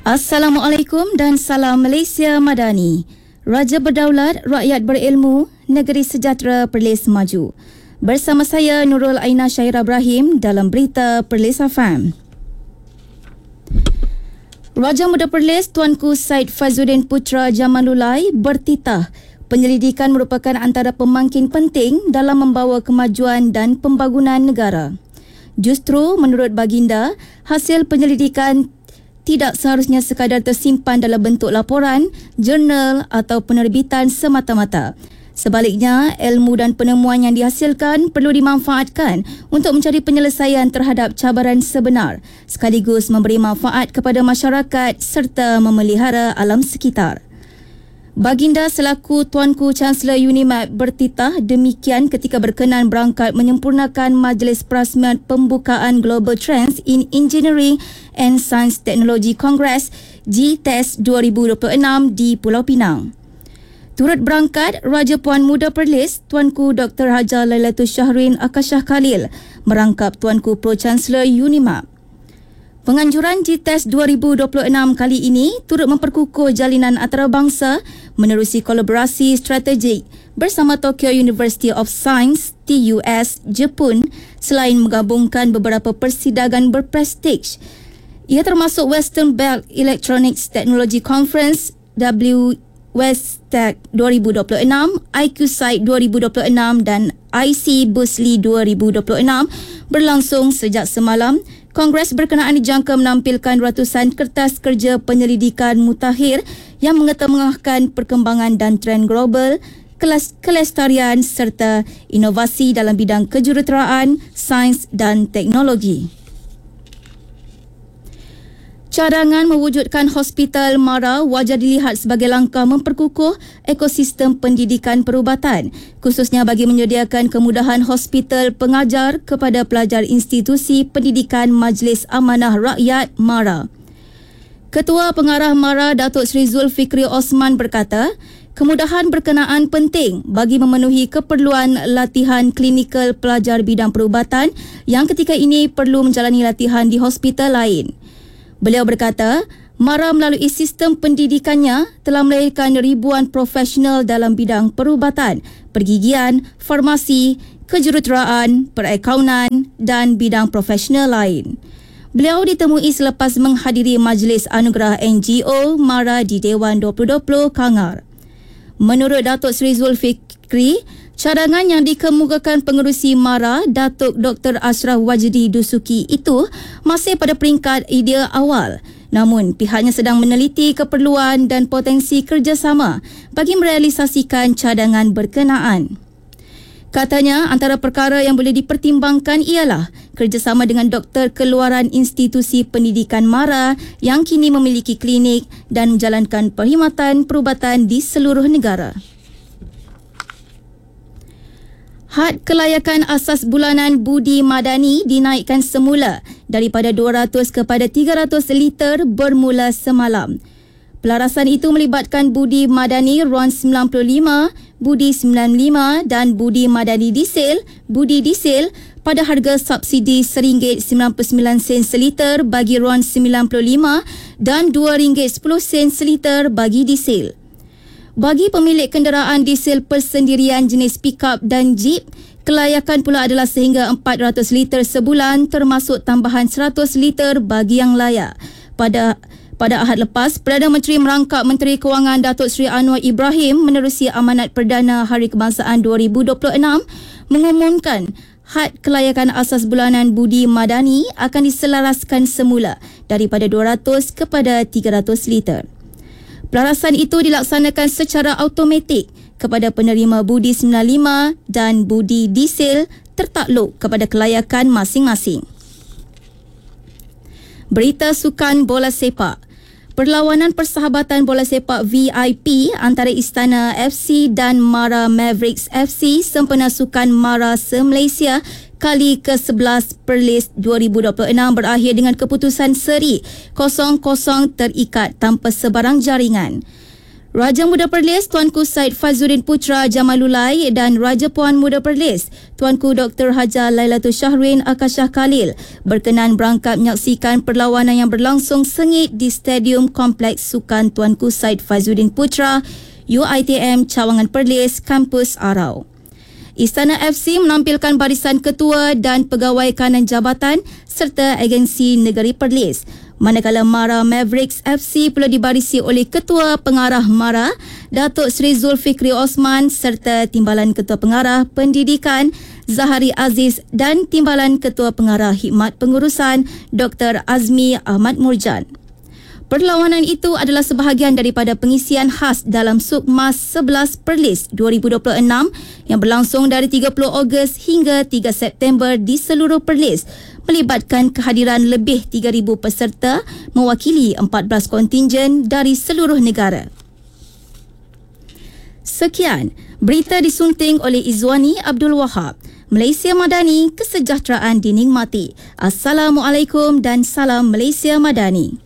Assalamualaikum dan salam Malaysia Madani. Raja berdaulat, rakyat berilmu, negeri sejahtera Perlis maju. Bersama saya Nurul Aina Syaira Ibrahim dalam berita Perlis FM. Raja Muda Perlis Tuanku Said Faizuddin Putra Jamalulai bertitah penyelidikan merupakan antara pemangkin penting dalam membawa kemajuan dan pembangunan negara. Justru menurut baginda, hasil penyelidikan tidak seharusnya sekadar tersimpan dalam bentuk laporan, jurnal atau penerbitan semata-mata. Sebaliknya, ilmu dan penemuan yang dihasilkan perlu dimanfaatkan untuk mencari penyelesaian terhadap cabaran sebenar, sekaligus memberi manfaat kepada masyarakat serta memelihara alam sekitar. Baginda selaku Tuanku Chancellor UNIMAP bertitah demikian ketika berkenan berangkat menyempurnakan Majlis Perasmian Pembukaan Global Trends in Engineering and Science Technology Congress GTES 2026 di Pulau Pinang. Turut berangkat Raja Puan Muda Perlis Tuanku Dr. Haja Lailatul Syahrin Akashah Khalil merangkap Tuanku Pro-Chancellor UNIMAP. Penganjuran GTES 2026 kali ini turut memperkukuh jalinan antarabangsa menerusi kolaborasi strategik bersama Tokyo University of Science TUS Jepun selain menggabungkan beberapa persidangan berprestij. Ia termasuk Western Belt Electronics Technology Conference WESTEC 2026, IQSITE 2026 dan IC Busli 2026 berlangsung sejak semalam. Kongres berkenaan dijangka menampilkan ratusan kertas kerja penyelidikan mutakhir yang mengetengahkan perkembangan dan trend global, kelestarian serta inovasi dalam bidang kejuruteraan, sains dan teknologi. Cadangan mewujudkan Hospital Mara wajar dilihat sebagai langkah memperkukuh ekosistem pendidikan perubatan, khususnya bagi menyediakan kemudahan hospital pengajar kepada pelajar institusi pendidikan Majlis Amanah Rakyat Mara. Ketua Pengarah Mara Datuk Seri Zulfikri Osman berkata, kemudahan berkenaan penting bagi memenuhi keperluan latihan klinikal pelajar bidang perubatan yang ketika ini perlu menjalani latihan di hospital lain. Beliau berkata, Mara melalui sistem pendidikannya telah melahirkan ribuan profesional dalam bidang perubatan, pergigian, farmasi, kejuruteraan, perakaunan dan bidang profesional lain. Beliau ditemui selepas menghadiri Majlis Anugerah NGO Mara di Dewan 2020 Kangar. Menurut Datuk Seri Zulfikri, cadangan yang dikemukakan pengerusi Mara, Datuk Dr. Ashraf Wajdi Dusuki itu masih pada peringkat idea awal. Namun, pihaknya sedang meneliti keperluan dan potensi kerjasama bagi merealisasikan cadangan berkenaan. Katanya, antara perkara yang boleh dipertimbangkan ialah kerjasama dengan doktor keluaran institusi pendidikan Mara yang kini memiliki klinik dan menjalankan perkhidmatan perubatan di seluruh negara. Had kelayakan asas bulanan Budi Madani dinaikkan semula daripada 200 kepada 300 liter bermula semalam. Pelarasan itu melibatkan Budi Madani RON 95, Budi 95 dan Budi Madani Diesel, Budi Diesel pada harga subsidi RM1.99 seliter bagi RON 95 dan RM2.10 seliter bagi diesel. Bagi pemilik kenderaan diesel persendirian jenis pick-up dan jeep, kelayakan pula adalah sehingga 400 liter sebulan termasuk tambahan 100 liter bagi yang layak. Pada Ahad lepas, Perdana Menteri merangkap Menteri Kewangan Datuk Seri Anwar Ibrahim menerusi amanat Perdana Hari Kebangsaan 2026 mengumumkan had kelayakan asas bulanan Budi Madani akan diselaraskan semula daripada 200 kepada 300 liter. Pelarasan itu dilaksanakan secara automatik kepada penerima Budi 95 dan Budi Diesel tertakluk kepada kelayakan masing-masing. Berita sukan bola sepak. Perlawanan persahabatan bola sepak VIP antara Istana FC dan Mara Mavericks FC sempena Sukan Mara se-Malaysia kali ke-11 Perlis 2026 berakhir dengan keputusan seri 0-0 terikat tanpa sebarang jaringan. Raja Muda Perlis Tuanku Said Fazudin Putra Jamalulai dan Raja Puan Muda Perlis Tuanku Dr. Haja Lailatul Syahrin Akashah Khalil berkenan berangkat menyaksikan perlawanan yang berlangsung sengit di Stadium Kompleks Sukan Tuanku Said Fazudin Putra UiTM Cawangan Perlis, Kampus Arau. Istana FC menampilkan barisan ketua dan pegawai kanan jabatan serta agensi negeri Perlis. Manakala Mara Mavericks FC pula dibarisi oleh Ketua Pengarah Mara, Datuk Seri Zulfikri Osman serta Timbalan Ketua Pengarah Pendidikan Zahari Aziz dan Timbalan Ketua Pengarah Khidmat Pengurusan Dr. Azmi Ahmad Murjan. Perlawanan itu adalah sebahagian daripada pengisian khas dalam Sukmas 11 Perlis 2026 yang berlangsung dari 30 Ogos hingga 3 September di seluruh Perlis, melibatkan kehadiran lebih 3,000 peserta mewakili 14 kontingen dari seluruh negara. Sekian, berita disunting oleh Izwani Abdul Wahab. Malaysia Madani, kesejahteraan dinikmati. Assalamualaikum dan salam Malaysia Madani.